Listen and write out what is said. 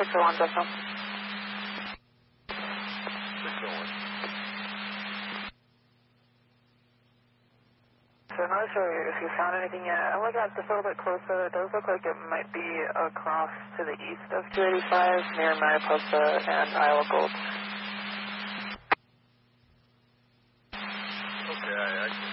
601 Decimal. 601. So I'm not sure if you found anything yet. I'm looking at this a little bit closer. It does look like it might be across to the east of 285 near Mariposa and Iowa Gold. Okay, I